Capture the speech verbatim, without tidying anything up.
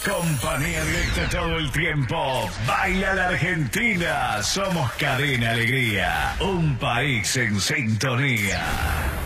Compañía directa todo el tiempo. Baila la Argentina. Somos Cadena Alegría. Un país en sintonía.